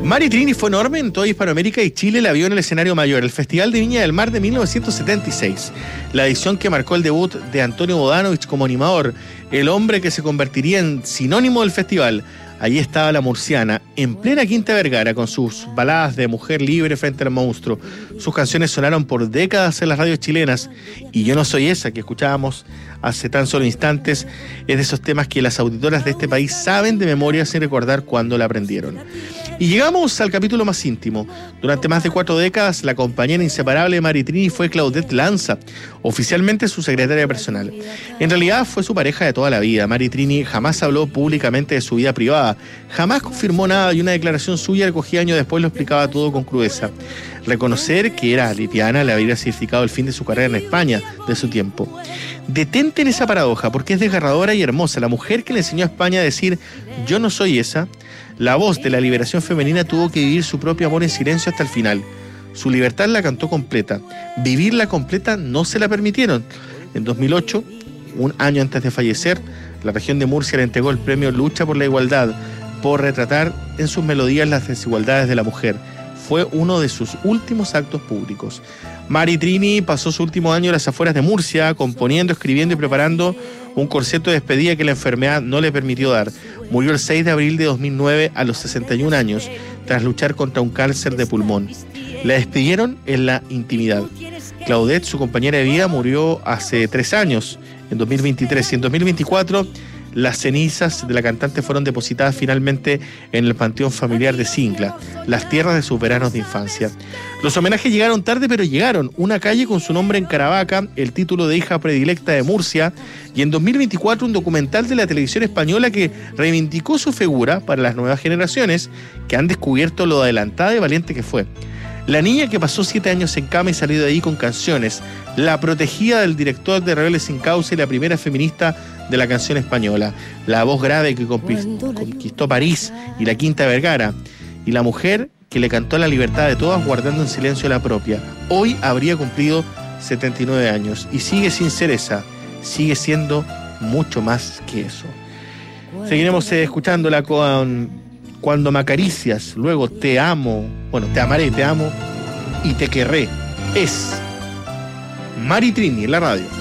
Mari Trini fue enorme en toda Hispanoamérica y Chile la vio en el escenario mayor, el Festival de Viña del Mar de 1976. La edición que marcó el debut de Antonio Bodanovich como animador, el hombre que se convertiría en sinónimo del festival. Allí estaba la murciana, en plena Quinta Vergara, con sus baladas de mujer libre frente al monstruo. Sus canciones sonaron por décadas en las radios chilenas, y Yo no soy esa, que escuchábamos hace tan solo instantes, es de esos temas que las auditoras de este país saben de memoria sin recordar cuándo la aprendieron. Y llegamos al capítulo más íntimo. Durante más de 4 décadas, la compañera inseparable de Mari Trini fue Claudette Lanza, oficialmente su secretaria personal. En realidad fue su pareja de toda la vida. Mari Trini jamás habló públicamente de su vida privada, jamás confirmó nada, y una declaración suya recogida años después lo explicaba todo con crudeza. Reconocer que era lesbiana le habría significado el fin de su carrera en España, de su tiempo. Detente en esa paradoja, porque es desgarradora y hermosa. La mujer que le enseñó a España a decir yo no soy esa, la voz de la liberación femenina, tuvo que vivir su propio amor en silencio hasta el final. Su libertad la cantó completa. Vivirla completa no se la permitieron. En 2008, un año antes de fallecer, la región de Murcia le entregó el premio Lucha por la Igualdad, por retratar en sus melodías las desigualdades de la mujer. Fue uno de sus últimos actos públicos. Mari Trini pasó su último año en las afueras de Murcia, componiendo, escribiendo y preparando un concierto de despedida que la enfermedad no le permitió dar. Murió el 6 de abril de 2009 a los 61 años, tras luchar contra un cáncer de pulmón. La despidieron en la intimidad. Claudette, su compañera de vida, murió hace 3 años, en 2023, y en 2024 las cenizas de la cantante fueron depositadas finalmente en el panteón familiar de Cincla, las tierras de sus veranos de infancia. Los homenajes llegaron tarde, pero llegaron. Una calle con su nombre en Caravaca, el título de hija predilecta de Murcia, y en 2024 un documental de la televisión española que reivindicó su figura para las nuevas generaciones que han descubierto lo adelantada y valiente que fue. La niña que pasó 7 años en cama y salió de ahí con canciones, la protegida del director de Rebeldes sin Causa y la primera feminista de la canción española, la voz grave que conquistó París y la Quinta Vergara, y la mujer que le cantó la libertad de todas guardando en silencio la propia. Hoy habría cumplido 79 años y sigue sin ser esa, sigue siendo mucho más que eso. Seguiremos escuchándola con Cuando me acaricias, luego Te amo, bueno, Te amaré, Te amo y Te querré. Es Mari Trini en la radio.